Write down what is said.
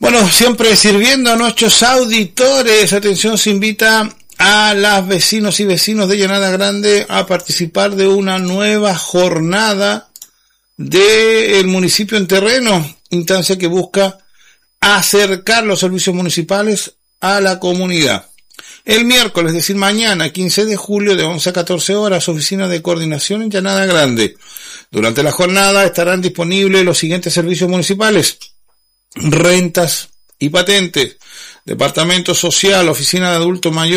Bueno, siempre sirviendo a nuestros auditores. Atención, se invita a las vecinos y vecinos de Llanada Grande a participar de una nueva jornada del municipio en terreno, instancia que busca acercar los servicios municipales a la comunidad. El miércoles, es decir, mañana, 15 de julio, de 11 a 14 horas, oficina de coordinación en Llanada Grande. Durante la jornada estarán disponibles los siguientes servicios municipales: rentas y patentes, departamento social, oficina de adulto mayor,